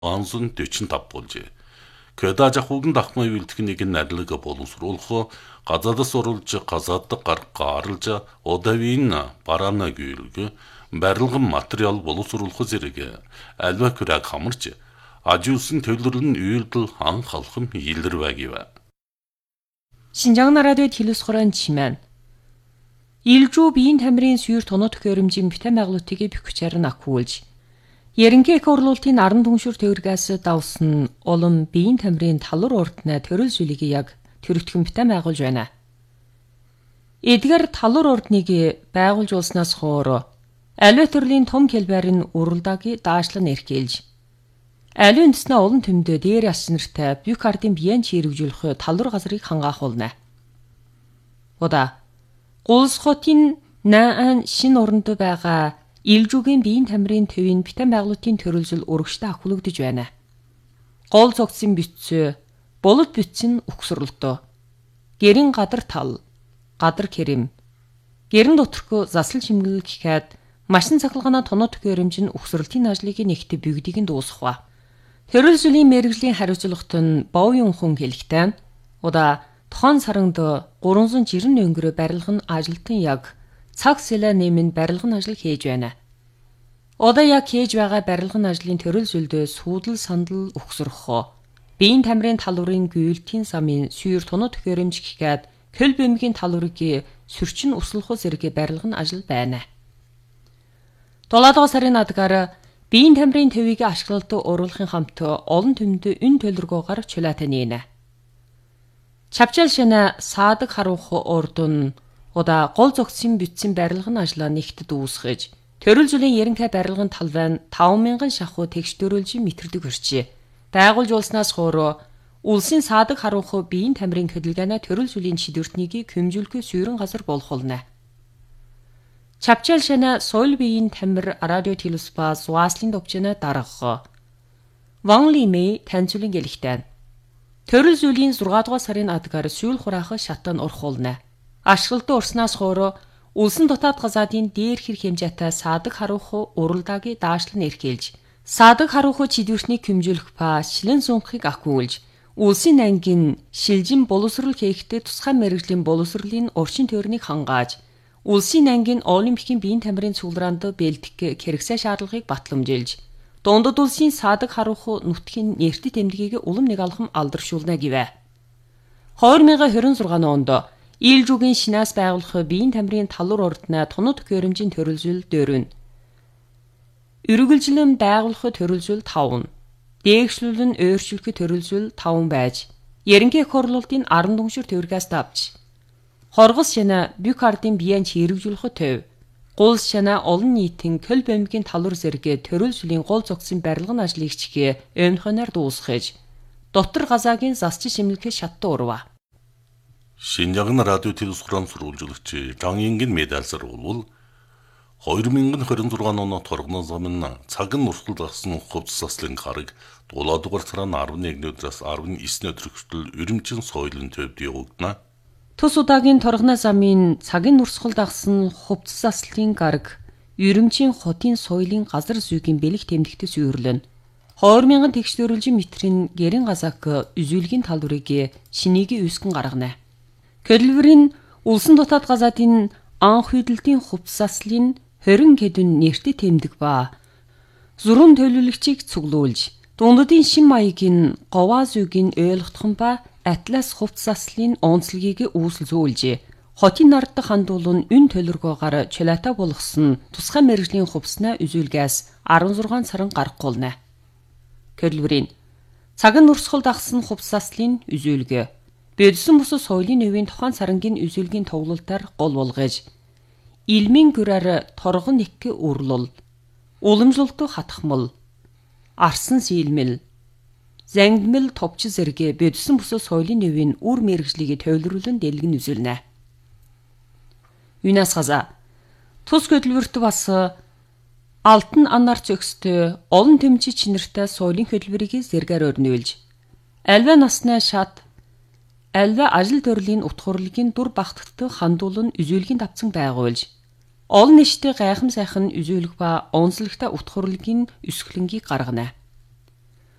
Анзун 45 болж. Көдаж ахугын дахмай үйлдэхнийг нэрлэг боловсруулах газадас оруулж газаддаг гарга арилж одавийн бараана гүйлг барилгын материал боловсруулах зэрэг альва күрэг хамарч ажуулсан төлөрлөн үйлдэл ан халхам илэрвэгив. 신장나라대 딜루스코란 지만 일주 비인 тамирын сүйр тонот хөрөмжийн битэн байгуултыг бөхчээр накуулж Ерөнхий их хурлын наран түншүр төвөргээс давсан улам биеийн тамирын талур урднаа төрөл зүйлийг яг төрөгдгөн битэн байгуулж байна. Эдгээр талур урдныг байгуулж улснаас хойш аливаа төрлийн том хэлбэрийн уралдааг даашлан эрхэлж аливаа үндэснээ олон төмдөө дээр яс нартай бүх ардын биеийн чирэгжүүлэх талур газрыг хангаахулна. Ода Гулс хотын наан шин уранд байгаа Илжүүгийн биеийн тамирын төвийн битэн байгуулалтын төрөлжил урагштай ахуулагдж байна. Гол цогцсон битцээ, болот битцэн өгсөрлөлтөө. Гэрэн гадар тал, гадар керэм. Гэрэн доторхоо засал шимгэл гэхэд машин цахилгаана тонот хөрөмж нь өгсөрлөлтийн ажлыг нэгтэ бүгдийг нь дуусгах. Төрөлжлийн мэрэгжлийн хариуцлагт нь бовын хүн хэлэхтэй. Ода тохон саранд 390 өнгөрөө барилгын ажилтан яг цаг сэлэ нэмэн барилгын ажил хийж байна. Одоо яг хийж байгаа барилгын ажлын төрөл зүйлдөө сүүдэл сандал өгсөрөх. Биеийн тамирын талуурын гүйлтийн самын сүйр тунод хөрөмж гэхэд хөл бэмгийн талуурыг сүрчин услах зэрэг барилгын ажил байна. 7 дугаар сарын адгаар биеийн тамирын төвийг ашиглалт оруулахын хамт олон төмөнд өн төлөргөөр чулаатай нийнэ. Чавчал шана саадаг харух ордон Ода гол зогцсон битсэн барилгын ажлаа нэгт дуусгаж, төрөл зүйлийн ерөнхий барилгын талбай нь 5000 шахуу тэгш дөрөлжин метрдэг өрчээ. Байгуулж улснаас хойш улсын саадаг харух биеийн тамирын хөдөлгөөнө төрөл зүйлийн шидвэртнийг хэмжүүлэхгүй сүйрэн газар болох болно. Чавчал шана соёл биеийн тамир радио телеспа зуаслын довчнаа даргах. Ван Лимэй танцуулын гэлэгтэй. Төрөл зүйлийн 6 дугаар сарын адгаар сүүл хураах шатан орхуулна. Ашиглалтын урснаас хойш улсын дотоод газаадын дээр хэр хэмжээтэй саадаг харух уралдааг даашлан эрхэлж, саадаг харух чидвэртнийг хэмжүүлэх ба шилэн сунхыг ахиулж, улсын ангийн шилжин боловсрол хийхдээ тусгай мэрэгжлийн боловсролын орчин тойрныг хангааж, улсын ангийн олимпикийн биеийн тамирын цуглараанд бэлтгэх хэрэгцээ шаардлагыг батламжилж, дундад улсын саадаг харух нутгийн нэртэд тэмдгийг улам нэг алхам алдаршуулна гэвэ. 2026 онд Илжүүгийн шинаас байгуулах биеийн тамирын талур урднаа тунад хөрөмжийн төрөлжил 4. Үргэлжлэн байгуулах төрөлжил 5. Дээгшлүүлэн өөрчлөх төрөлжил 5 байж, ерөнхий их хурлын 10 дүншир төвөргөөс давж, хоргос шана бүх ардын биеийн чирэгжүүлэх төв, гулс шана олон нийтийн хөл бэмгийн талур зэрэг төрөлжлийн гол зогцсон барилгын ажлыг чихээ өмхөнөр дуусгаж, дотор газаагийн засч шимлэх шатты урва. Шинжагн радио телевизорын сурвалжлагч Жан Ингэн медальсар бол 2026 оны торгоно замын цагын урсгал дагсан хувцас заслын гараг 7 дугаар сарын 11 өдрөөс 19 өдөр хүртэл Өрөмчин соёлын төвд явагдана. Тус удаагийн торгоно замын цагын урсгал дагсан хувцас заслын гараг Өрөмчин хотын соёлын газар зүйгийн бэлэг тэмдэгтээс үйрлэн 20,000 тэгш дөрвөлжин метрийн гэрэн газаак үзүүлгийн талбарыг шинийг үүсгэн гаргана. Хөдөлмөрийн улсын дотоод газаадын анх хөдөлтийн хувцас заслын 20 хэдэн нэртэд тэмдэг ба зурун төлөвлөгчийг цуглуулж, дундадын шин маягийн говаа зүйгийн ойлгохтон ба атлас хувцас заслын онцлогийг үүсэлзүүлж, хотын нарддаг хандуулан өн төлөргөөгөр чулаатай болгосон тусгай мэрэгжлийн хувцснаа үзүүлгээс 16 сарын гаргахулна. Хөдөлмөрийн цагын урсгал дагсан хувцас заслын үзүүлгээ Бэдсэн бус соёлын өвийн тухайн сарангийн үзүүлгийн тоглолтоор гол болгож, илмийн гүрээр торгон нэг үрлэл, уламжлалт хатхмал, арсан сийлмэл, зангидмэл товч зэрэг бэдсэн бус соёлын өвийн үр мэрэгжлийг төвлөрүүлэн дэлгэн үзүүлнэ. Юнас газа тус хөдөлмөрт бас алтан анаар зөкстэй олон тэмцээ чинэртэй соёлын хөдөлмөрийг зэргээр өрнүүлж, альва насны шат альва ажил төрлийн утгуурлын дур багтдаг хандуулан үзүүлгийн давцан байгуулж, олон нийттэй гайхам сайхан үзүүлэх ба онцлогтой утгуурлын өсгөлөнгийг гаргана.